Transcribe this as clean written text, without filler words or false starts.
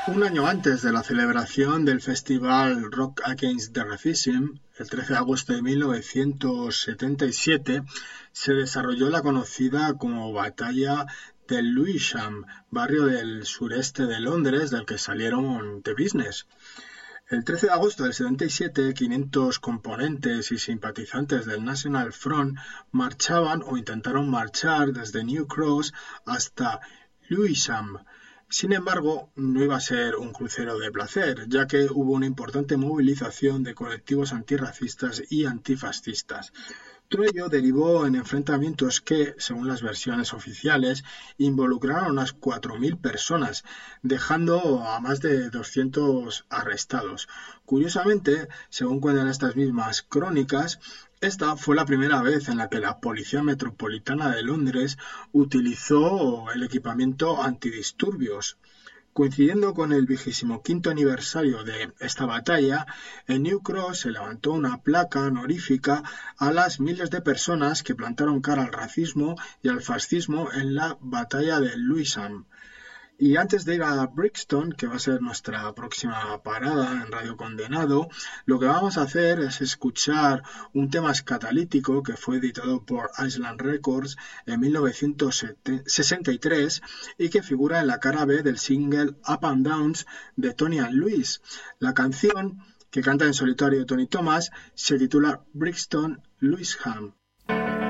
Un año antes de la celebración del festival Rock Against the Racism, el 13 de agosto de 1977, se desarrolló la conocida como Batalla de Lewisham, barrio del sureste de Londres del que salieron The Business. El 13 de agosto del 77, 500 componentes y simpatizantes del National Front marchaban o intentaron marchar desde New Cross hasta Lewisham. Sin embargo, no iba a ser un crucero de placer, ya que hubo una importante movilización de colectivos antirracistas y antifascistas. Todo ello derivó en enfrentamientos que, según las versiones oficiales, involucraron a unas 4.000 personas, dejando a más de 200 arrestados. Curiosamente, según cuentan estas mismas crónicas, esta fue la primera vez en la que la Policía Metropolitana de Londres utilizó el equipamiento antidisturbios. Coincidiendo con el 25º aniversario de esta batalla, en New Cross se levantó una placa honorífica a las miles de personas que plantaron cara al racismo y al fascismo en la batalla de Lewisham. Y antes de ir a Brixton, que va a ser nuestra próxima parada en Radio Condenado, lo que vamos a hacer es escuchar un tema escatalítico que fue editado por Island Records en 1963 y que figura en la cara B del single Up and Downs de Tony and Louise. La canción, que canta en solitario Tony Thomas, se titula Brixton Lewisham.